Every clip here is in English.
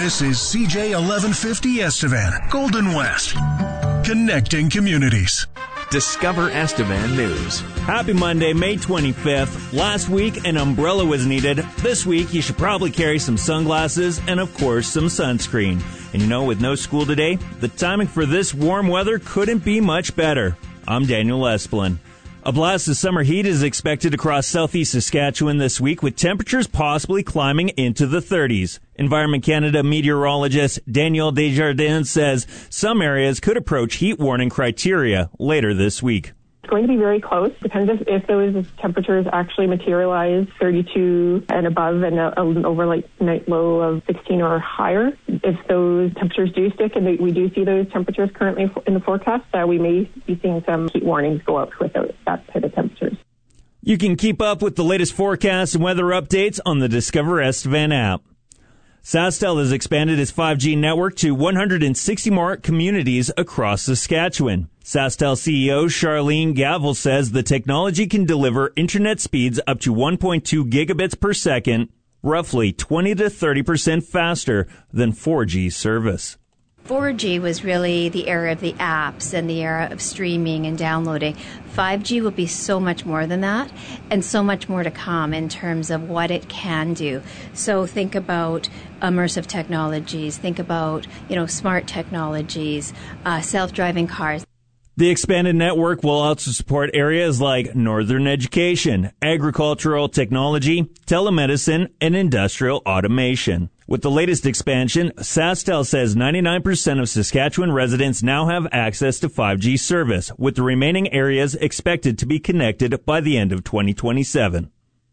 This is CJ 1150 Estevan, Golden West, connecting communities. Discover Estevan News. Happy Monday, May 25th. Last week, an umbrella was needed. This week, you should probably carry some sunglasses and, of course, some sunscreen. And you know, with no school today, the timing for this warm weather couldn't be much better. I'm Daniel Esplin. A blast of summer heat is expected across southeast Saskatchewan this week, with temperatures possibly climbing into the 30s. Environment Canada meteorologist Daniel Desjardins says some areas could approach heat warning criteria later this week. It's going to be very close. Depends if those temperatures actually materialize 32 and above and an overnight night low of 16 or higher. If those temperatures do stick and we do see those temperatures currently in the forecast, we may be seeing some heat warnings go out with that type of temperatures. You can keep up with the latest forecasts and weather updates on the Discover Estevan app. SaskTel has expanded its 5G network to 160 more communities across Saskatchewan. SaskTel CEO Charlene Gavel says the technology can deliver internet speeds up to 1.2 gigabits per second, roughly 20 to 30% faster than 4G service. 4G was really the era of the apps and the era of streaming and downloading. 5G will be so much more than that and so much more to come in terms of what it can do. So think about immersive technologies, think about, smart technologies, self-driving cars. The expanded network will also support areas like northern education, agricultural technology, telemedicine, and industrial automation. With the latest expansion, SaskTel says 99% of Saskatchewan residents now have access to 5G service, with the remaining areas expected to be connected by the end of 2027.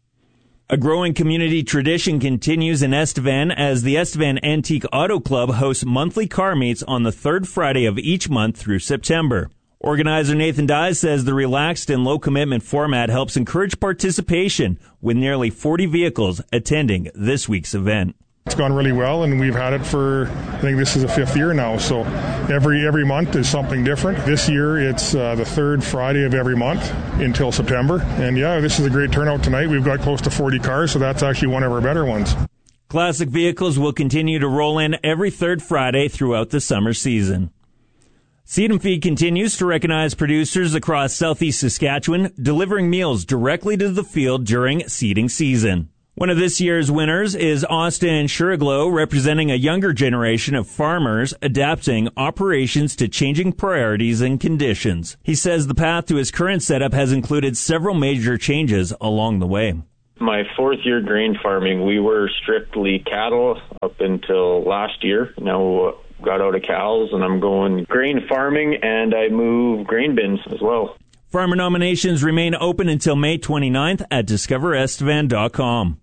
A growing community tradition continues in Estevan as the Estevan Antique Auto Club hosts monthly car meets on the third Friday of each month through September. Organizer Nathan Dyes says the relaxed and low-commitment format helps encourage participation, with nearly 40 vehicles attending this week's event. It's gone really well, and we've had it for, I think this is the 5th year now, so every month is something different. This year, it's the third Friday of every month until September, and this is a great turnout tonight. We've got close to 40 cars, so that's actually one of our better ones. Classic vehicles will continue to roll in every third Friday throughout the summer season. Seed and Feed continues to recognize producers across southeast Saskatchewan, delivering meals directly to the field during seeding season. One of this year's winners is Austin Shuriglo, representing a younger generation of farmers adapting operations to changing priorities and conditions. He says the path to his current setup has included several major changes along the way. My 4th year grain farming, we were strictly cattle up until last year. Now got out of cows and I'm going grain farming, and I move grain bins as well. Farmer nominations remain open until May 29th at discoverestevan.com.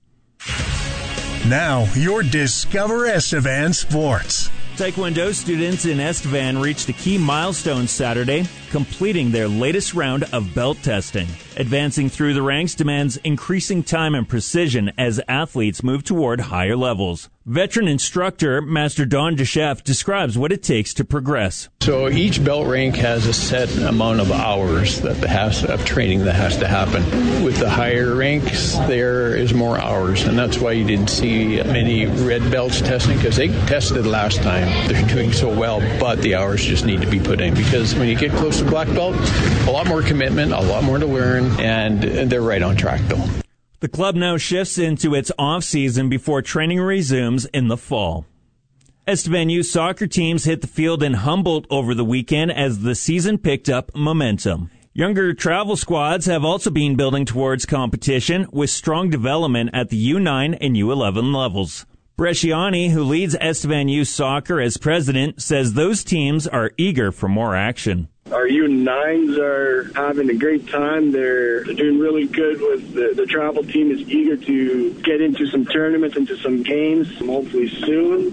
Now, your Discover Estevan Sports. Taekwondo students in Estevan reached a key milestone Saturday, completing their latest round of belt testing. Advancing through the ranks demands increasing time and precision as athletes move toward higher levels. Veteran instructor Master Don DeChef describes what it takes to progress. So each belt rank has a set amount of hours of training that has to happen. With the higher ranks, there is more hours, and that's why you didn't see many red belts testing, because they tested last time. They're doing so well, but the hours just need to be put in, because when you get close to black belt, a lot more commitment, a lot more to learn, and they're right on track though. The club now shifts into its off-season before training resumes in the fall. Estevan youth soccer teams hit the field in Humboldt over the weekend as the season picked up momentum. Younger travel squads have also been building towards competition with strong development at the U9 and U11 levels. Bresciani, who leads Estevan youth soccer as president, says those teams are eager for more action. Our U9s are having a great time. They're doing really good with the travel team is eager to get into some tournaments, into some games, hopefully soon.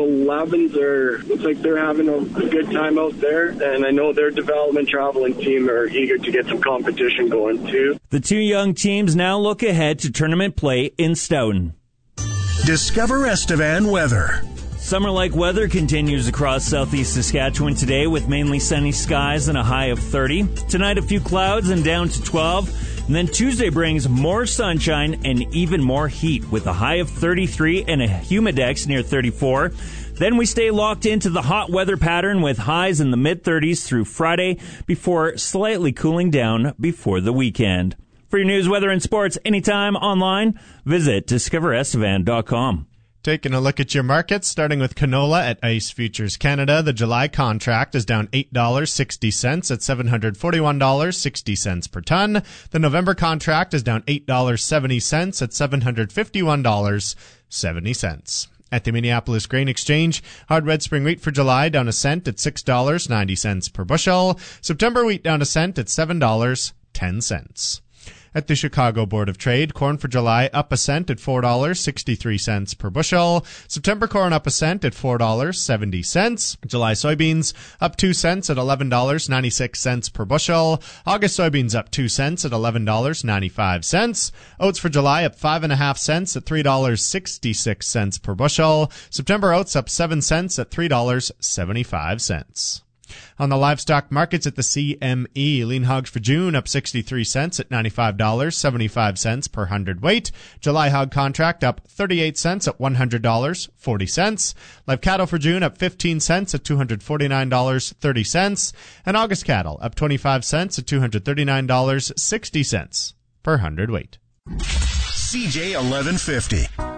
U11s looks like they're having a good time out there, and I know their development traveling team are eager to get some competition going too. The two young teams now look ahead to tournament play in Stoughton. Discover Estevan weather. Summer-like weather continues across southeast Saskatchewan today with mainly sunny skies and a high of 30. Tonight, a few clouds and down to 12. And then Tuesday brings more sunshine and even more heat with a high of 33 and a humidex near 34. Then we stay locked into the hot weather pattern with highs in the mid-30s through Friday before slightly cooling down before the weekend. For your news, weather, and sports anytime online, visit discoverestevan.com. Taking a look at your markets, starting with canola at ICE Futures Canada. The July contract is down $8.60 at $741.60 per ton. The November contract is down $8.70 at $751.70. At the Minneapolis Grain Exchange, hard red spring wheat for July down a cent at $6.90 per bushel. September wheat down a cent at $7.10. At the Chicago Board of Trade, corn for July up a cent at $4.63 per bushel. September corn up a cent at $4.70. July soybeans up 2 cents at $11.96 per bushel. August soybeans up 2 cents at $11.95. Oats for July up 5.5 cents at $3.66 per bushel. September oats up 7 cents at $3.75. On the livestock markets at the CME, lean hogs for June up 63 cents at $95.75 per hundredweight. July hog contract up 38 cents at $100.40. Live cattle for June up 15 cents at $249.30. And August cattle up 25 cents at $239.60 per hundredweight. CJ 1150.